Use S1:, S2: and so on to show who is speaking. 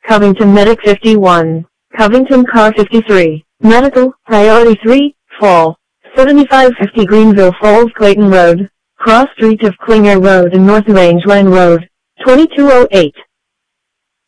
S1: Covington Medic 51, Covington Car 53, Medical, Priority 3, Fall, 7550 Greenville Falls Clayton Road, Cross Street of Klinger Road and North Rangeline Road, 2208.